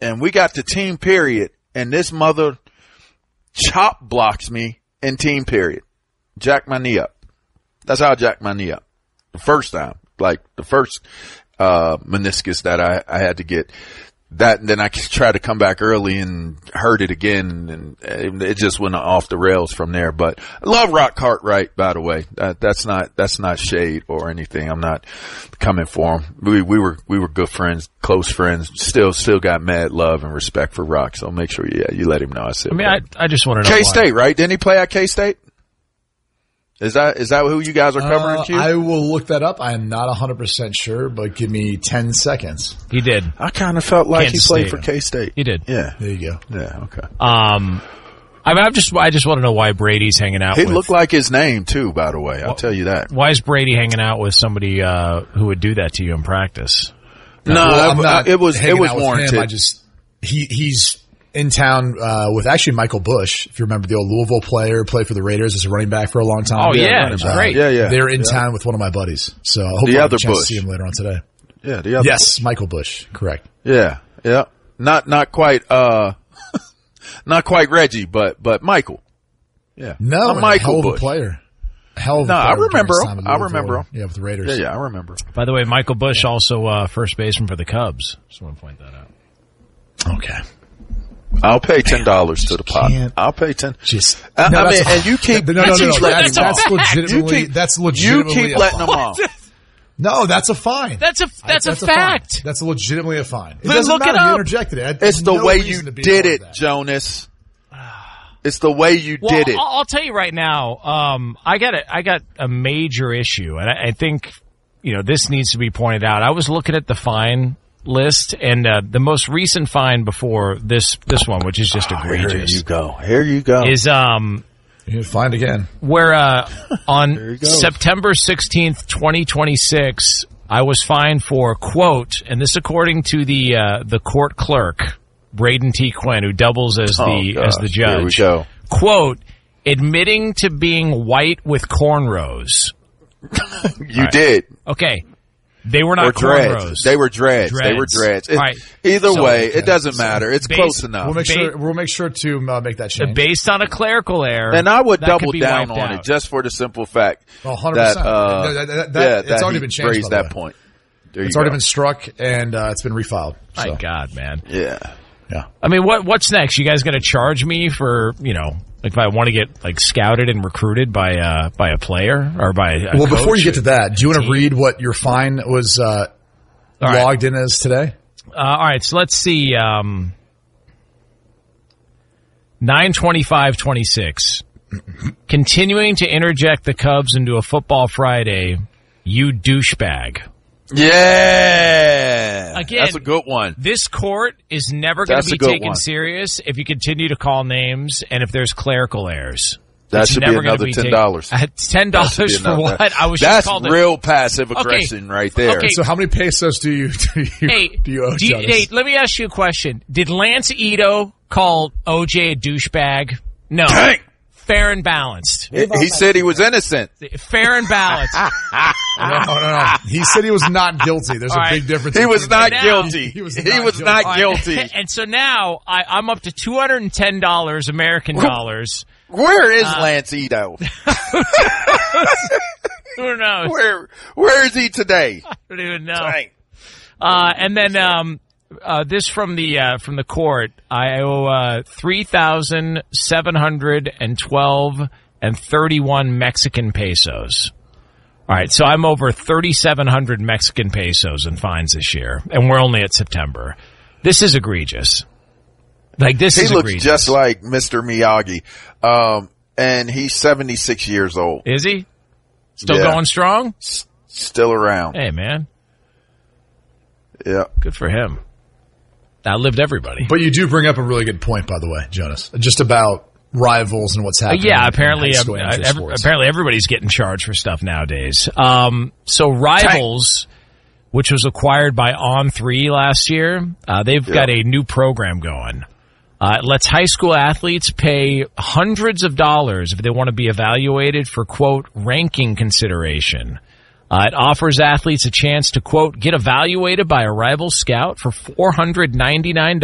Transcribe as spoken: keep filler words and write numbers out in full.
and we got to team period, and this mother chop blocks me in team period. Jack my knee up. That's how I jacked my knee up. The first time, like the first uh meniscus that I, I had to get. That, and then I tried to come back early and hurt it again, and it just went off the rails from there. But I love Rock Cartwright, by the way. That, that's not, that's not shade or anything. I'm not coming for him. We, we were, we were good friends, close friends. Still, still got mad love and respect for Rock. So make sure, yeah, you let him know I said. I mean, I, I just want to know. K-State, right? Didn't he play at K-State? Is that, is that who you guys are covering, uh, Q? I will look that up. I am not one hundred percent sure, but give me ten seconds. He did. I kind of felt like Kansas he played State. for K-State. He did. Yeah. There you go. Yeah, okay. Um, I mean, I'm just, I just want to know why Brady's hanging out He with. looked like his name, too, by the way. I'll Well, tell you that. Why is Brady hanging out with somebody, uh, who would do that to you in practice? No, Well, I'm it- not it was, it hanging was out with warranted. him. I just, he, he's in town, uh, with actually Michael Bush. If you remember the old Louisville player, played for the Raiders as a running back for a long time. Oh, yeah, running it's back. great. Yeah, yeah. They're in yeah. town with one of my buddies. So I hope The I have other a chance Bush. to see him later on today. Yeah, the other. Yes, Michael Bush. Correct. Yeah, yeah. Not, not quite, uh, not quite Reggie, but, but Michael. Yeah. No, I'm and a Michael hell of a Bush. player. A hell of a No, I player during remember his him. time in I Louisville. remember him. Yeah, with the Raiders. Yeah, yeah, I remember. By the way, Michael Bush also, uh, first baseman for the Cubs. Just want to point that out. Okay. I'll pay ten dollars to the pot. can't- I'll pay ten. Just, I, no, I that's mean, a- and you keep, no, no, you no, keep no, no, letting that's, them that's off. legitimately, You keep, that's you legitimately keep a letting fine. them off. No, that's a fine. That's a, that's a fine. fact. That's legitimately a fine. It Then doesn't look it matter. You up. interjected it. It's the No way you reason to be did part of it, that. Jonas. It's the way you Well, did it. I'll, I'll tell you right now. Um, I got a, I got a major issue, and I, I think, you know, this needs to be pointed out. I was looking at the fine list, and uh, the most recent fine before this this one, which is just Oh, here egregious, you go. Here you go. is um You're fine again. where uh, on he goes. September sixteenth, twenty twenty-six, I was fined for, quote, and this according to the uh, the court clerk, Braden T. Quinn, who doubles as Oh, the gosh. as the Here we judge. go. Quote, admitting to being white with cornrows. You right. did. Okay. They were Or not dreads. cornrows. They were dreads. They were Dreads. dreads. It- All right. Either So- way, okay. it doesn't matter. It's Base- close enough. We'll make Ba- sure. We'll make sure to uh, make that change. Based on a clerical error. And I would that double could be down wiped on out. it just for the simple fact Oh, one hundred that, percent. uh, No, that- that- that- yeah, it's that already he been changed, raised by the that way. point. There It's you already go. been struck and uh, it's been refiled. So, My God, man. Yeah. yeah. I mean, what what's next? You guys going to charge me for, you know, like if I want to get like scouted and recruited by uh by a player or by a Well, before coach you get to that, do you want to team? read what your fine was uh, All right. logged in as today? Uh, all right, so let's see. Um, nine twenty-five twenty-six. Continuing to interject the Cubs into a Football Friday, you douchebag. Yeah. Again, That's a good one. This court is never going That's to a be good taken one. serious if you continue to call names and if there's clerical errors. That It's should be never gonna another be ten taken- dollars. Uh, ten dollars for what? I was That's just called real it. passive aggression right there. Okay. So how many pesos do you do you, Hey, do you owe do you, Jonas? hey, let me ask you a question. Did Lance Ito call O J a douchebag? No. Dang. Fair and balanced. He, he said he was innocent. Fair and balanced. No, no, no. He said he was not guilty. There's All a right. big difference. He was between- not now- guilty. He was He not was guilty. not All right. guilty. And so now I, I'm up to two hundred ten dollars American dollars. Where is Uh, Lance Ito? Who knows? Where Where is he today? I don't even know. Dang. Uh, and then um, uh, this from the uh, from the court. I owe uh, three thousand seven hundred and twelve and thirty one Mexican pesos. All right, so I'm over thirty seven hundred Mexican pesos in fines this year, and we're only at September. This is egregious. Like this He is looks egregious. just like Mister Miyagi, um, and he's seventy six years old, Is he still Yeah. going strong? S- still around. Hey, man, Yeah. good for him. Outlived everybody. But you do bring up a really good point, by the way, Jonas, just about rivals and what's Uh, happening. yeah, in apparently, high uh, school uh, amateur ev- sports. apparently everybody's getting charged for stuff nowadays. Um, so Rivals, which was acquired by On three last year, uh, they've got a new program going. Uh, it lets high school athletes pay hundreds of dollars if they want to be evaluated for, quote, ranking consideration. Uh, it offers athletes a chance to, quote, get evaluated by a rival scout for four hundred ninety-nine dollars.